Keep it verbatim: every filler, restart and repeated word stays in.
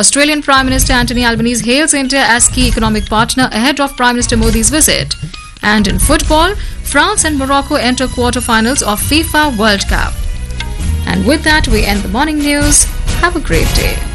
Australian Prime Minister Anthony Albanese hails India as key economic partner ahead of Prime Minister Modi's visit. And in football, France and Morocco enter quarter-finals of FIFA World Cup. And with that, we end the morning news. Have a great day.